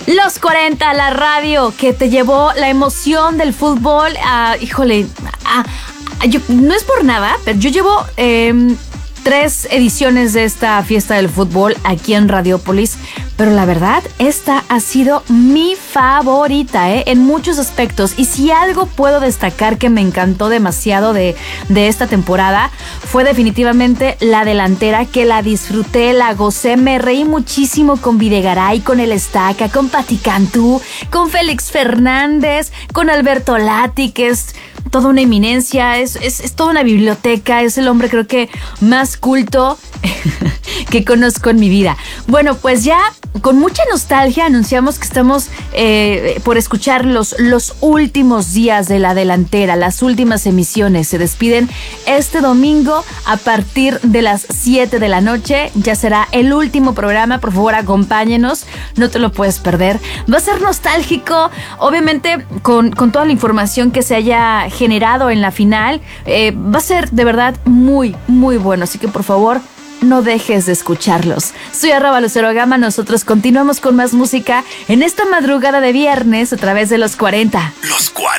Los 40, la radio que te llevó la emoción del fútbol. Yo, no es por nada, pero yo llevo 3 ediciones de esta fiesta del fútbol aquí en Radiopolis, pero la verdad, esta ha sido mi favorita, en muchos aspectos. Y si algo puedo destacar que me encantó demasiado de esta temporada, fue definitivamente la delantera, que la disfruté, la gocé, me reí muchísimo con Videgaray, con el Estaca, con Pati Cantú, con Félix Fernández, con Alberto Lati, que es toda una eminencia, es toda una biblioteca, es el hombre creo que más culto que conozco en mi vida. Bueno, pues ya con mucha nostalgia anunciamos que estamos por escuchar los últimos días de la delantera, las últimas emisiones. Se despiden este domingo a partir de las 7 de la noche. Ya será el último programa, por favor acompáñenos, no te lo puedes perder. Va a ser nostálgico, obviamente con toda la información que se haya generado en la final. Va a ser de verdad muy, muy bueno, así que por favor no dejes de escucharlos. Soy @LuceroGama, nosotros continuamos con más música en esta madrugada de viernes a través de los 40. Los 40.